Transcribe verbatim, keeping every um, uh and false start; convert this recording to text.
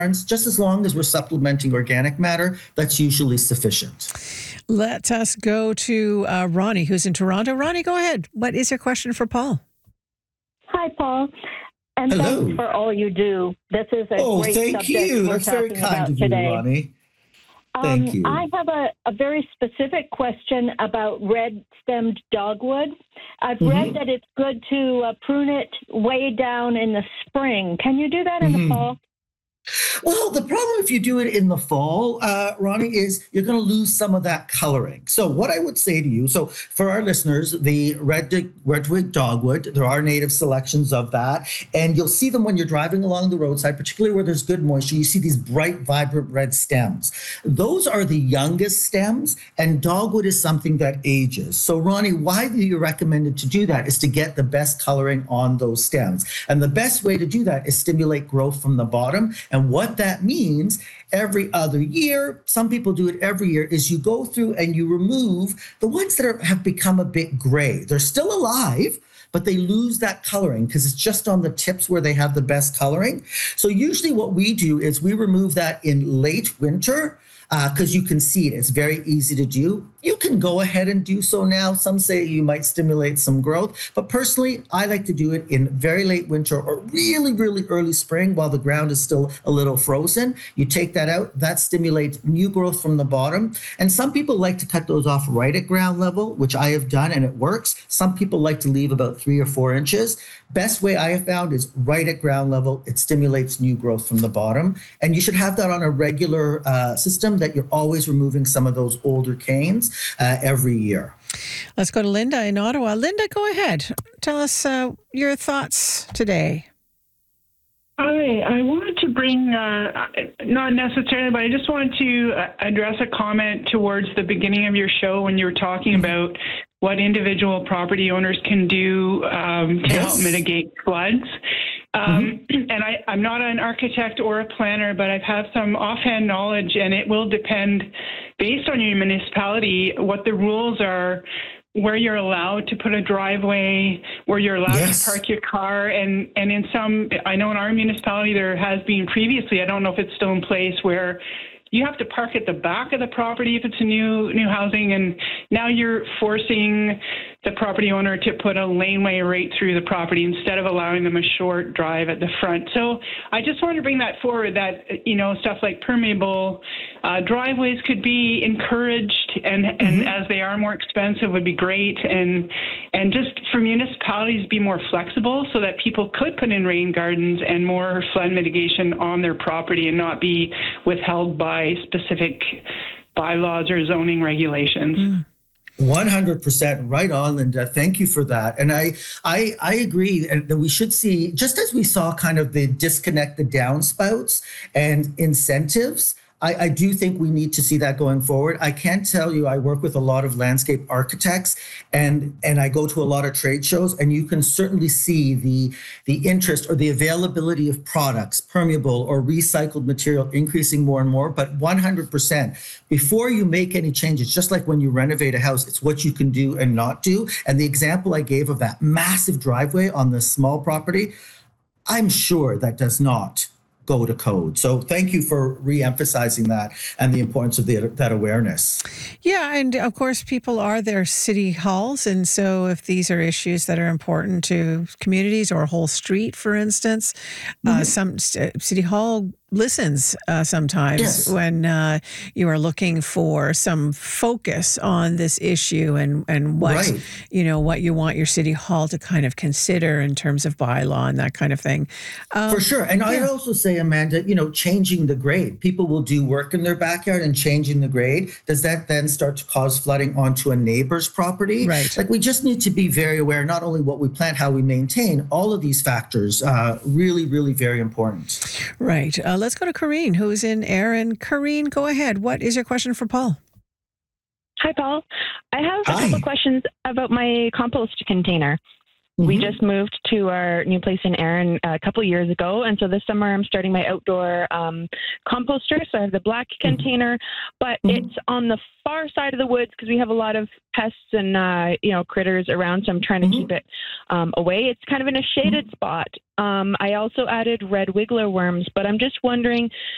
just as long as we're supplementing organic matter, that's usually sufficient. Let us go to uh, Ronnie, who's in Toronto. Ronnie, go ahead. What is your question for Paul? Hi, Paul. And Hello. thanks for all you do. This is a oh, great thank subject you. we're That's very talking kind about of you, today. Ronnie. Um, Thank you. I have a, a very specific question about red-stemmed dogwood. I've Mhm. read that it's good to uh, prune it way down in the spring. Can you do that in Mhm. the fall? Well, the problem if you do it in the fall, uh, Ronnie, is you're going to lose some of that coloring. So what I would say to you, so for our listeners, the red redwood dogwood, there are native selections of that, and you'll see them when you're driving along the roadside, particularly where there's good moisture. You see these bright, vibrant red stems. Those are the youngest stems, and dogwood is something that ages. So Ronnie, why do you recommend it to do that is to get the best coloring on those stems. And the best way to do that is stimulate growth from the bottom. And what that means every other year, some people do it every year, is you go through and you remove the ones that are, have become a bit gray. They're still alive, but they lose that coloring because it's just on the tips where they have the best coloring. So usually what we do is we remove that in late winter because uh, you can see it. It's very easy to do. You can go ahead and do so now. Some say you might stimulate some growth, but personally, I like to do it in very late winter or really, really early spring while the ground is still a little frozen. You take that out, that stimulates new growth from the bottom. And some people like to cut those off right at ground level, which I have done and it works. Some people like to leave about three or four inches. Best way I have found is right at ground level. It stimulates new growth from the bottom. And you should have that on a regular uh, system that you're always removing some of those older canes uh, every year. Let's go to Linda in Ottawa. Linda, go ahead. Tell us uh, your thoughts today. Hi, I wanted to bring, uh, not necessarily, but I just wanted to address a comment towards the beginning of your show when you were talking about what individual property owners can do um, to Yes. help mitigate floods. Um, mm-hmm. And I, I'm not an architect or a planner, but I've had some offhand knowledge, and it will depend, based on your municipality, what the rules are, where you're allowed to put a driveway, where you're allowed Yes. to park your car. And, and in some, I know in our municipality there has been previously, I don't know if it's still in place, where you have to park at the back of the property if it's a new new housing, and now you're forcing the property owner to put a laneway right through the property instead of allowing them a short drive at the front. So I just wanted to bring that forward, that, you know, stuff like permeable uh, driveways could be encouraged, and, and mm-hmm. as they are more expensive would be great, and and just for municipalities to be more flexible so that people could put in rain gardens and more flood mitigation on their property and not be withheld by specific bylaws or zoning regulations. Mm. one hundred percent right on, Linda. Thank you for that. And I, I, I agree that we should see, just as we saw kind of the disconnect the downspouts and incentives, I, I do think we need to see that going forward. I can tell you, I work with a lot of landscape architects, and and I go to a lot of trade shows, and you can certainly see the the interest or the availability of products, permeable or recycled material, increasing more and more. But one hundred percent, before you make any changes, just like when you renovate a house, it's what you can do and not do. And the example I gave of that massive driveway on this small property, I'm sure that does not go to code. So thank you for re-emphasizing that and the importance of the, that awareness. Yeah, and of course, people are their city halls. And so if these are issues that are important to communities or a whole street, for instance, mm-hmm. uh, some st- city hall listens uh, sometimes yes. when uh, you are looking for some focus on this issue and, and what, right. you know, what you want your city hall to kind of consider in terms of bylaw and that kind of thing. Um, For sure. And yeah. I'd also say, Amanda, you know, changing the grade. People will do work in their backyard and changing the grade. Does that then start to cause flooding onto a neighbor's property? Right. Like, we just need to be very aware, not only what we plant, how we maintain, all of these factors, uh, really, really very important. Right. Uh, let's go to Corrine, who's in Erin. Corrine, go ahead. What is your question for Paul? Hi, Paul. I have Hi. a couple of questions about my compost container. Mm-hmm. We just moved to our new place in Erin a couple years ago, and so this summer I'm starting my outdoor um, composter. So I have the black mm-hmm. container, but mm-hmm. it's on the far side of the woods because we have a lot of pests and uh, you know critters around. So I'm trying to mm-hmm. keep it um, away. It's kind of in a shaded mm-hmm. spot. Um, I also added red wiggler worms, but I'm just wondering,